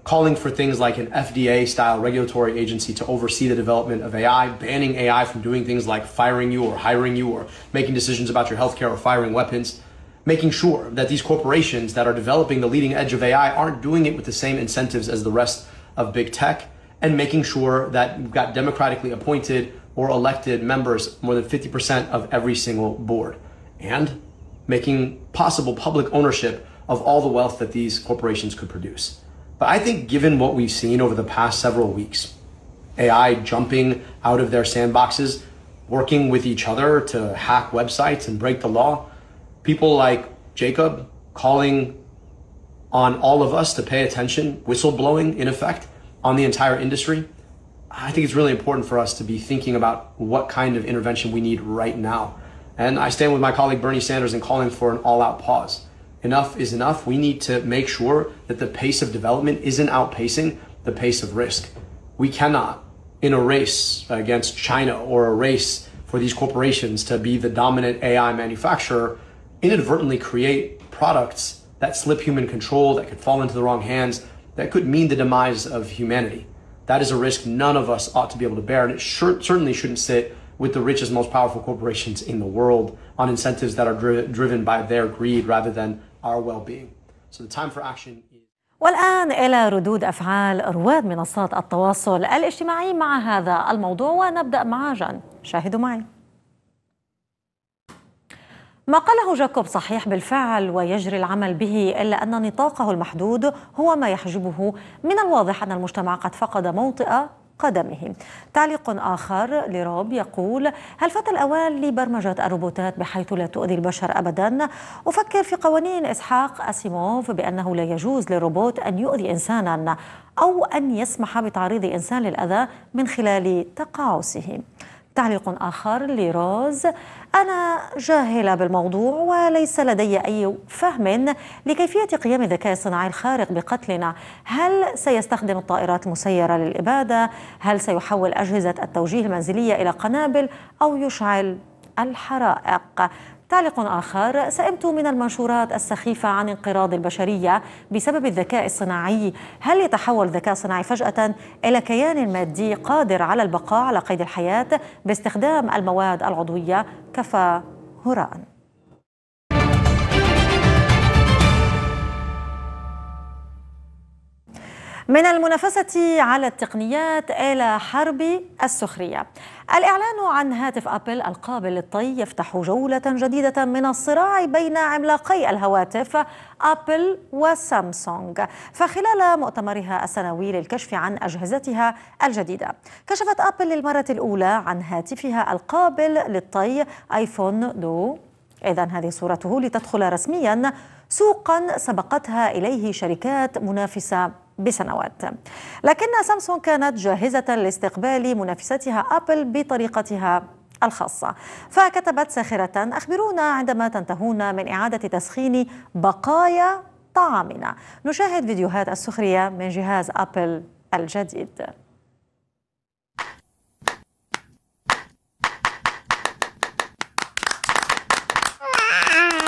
calling for things like an FDA-style regulatory agency to oversee the development of AI, banning AI from doing things like firing you or hiring you or making decisions about your healthcare or firing weapons, making sure that these corporations that are developing the leading edge of AI aren't doing it with the same incentives as the rest of big tech, and making sure that we've got democratically appointed or elected members, more than 50% of every single board, and making possible public ownership of all the wealth that these corporations could produce. But I think given what we've seen over the past several weeks, AI jumping out of their sandboxes, working with each other to hack websites and break the law, people like Jacob calling on all of us to pay attention, whistleblowing in effect on the entire industry, I think it's really important for us to be thinking about what kind of intervention we need right now. And I stand with my colleague Bernie Sanders in calling for an all-out pause. Enough is enough. We need to make sure that the pace of development isn't outpacing the pace of risk. We cannot, in a race against China or a race for these corporations to be the dominant AI manufacturer, inadvertently create products that slip human control, that could fall into the wrong hands, that could mean the demise of humanity. That is a risk none of us ought to be able to bear, and it certainly shouldn't sit with the richest, most powerful corporations in the world on incentives that are driven by their greed rather than our well-being. So the time for action is... والآن إلى ردود أفعال رواد منصات التواصل الاجتماعي مع هذا الموضوع، ونبدأ مع جان. شاهدوا معي. ما قاله جاكوب صحيح بالفعل ويجري العمل به، إلا أن نطاقه المحدود هو ما يحجبه. من الواضح أن المجتمع قد فقد موطئ قدمه. تعليق آخر لروب يقول: هل فات الأوان لبرمجة الروبوتات بحيث لا تؤذي البشر أبدا؟ أفكر في قوانين إسحاق أسيموف بأنه لا يجوز للروبوت أن يؤذي إنسانا أو أن يسمح بتعريض إنسان للأذى من خلال تقاعسه. تعليق آخر لروز: أنا جاهلة بالموضوع وليس لدي أي فهم لكيفية قيام الذكاء الصناعي الخارق بقتلنا. هل سيستخدم الطائرات المسيرة للإبادة؟ هل سيحول أجهزة التوجيه المنزلية إلى قنابل أو يشعل الحرائق؟ تعليق آخر: سئمت من المنشورات السخيفة عن انقراض البشرية بسبب الذكاء الصناعي. هل يتحول الذكاء الصناعي فجأة إلى كيان مادي قادر على البقاء على قيد الحياة باستخدام المواد العضوية؟ كفى هراء. من المنافسة على التقنيات إلى حرب السخرية. الإعلان عن هاتف أبل القابل للطي يفتح جولة جديدة من الصراع بين عملاقي الهواتف أبل وسامسونج. فخلال مؤتمرها السنوي للكشف عن أجهزتها الجديدة، كشفت أبل للمرة الأولى عن هاتفها القابل للطي آيفون 2. إذن هذه صورته لتدخل رسميا سوقا سبقتها إليه شركات منافسة بسنوات، لكن سامسونج كانت جاهزة لاستقبال منافستها أبل بطريقتها الخاصة. فكتبت ساخرة: أخبرونا عندما تنتهون من إعادة تسخين بقايا طعامنا. نشاهد فيديوهات السخرية من جهاز أبل الجديد.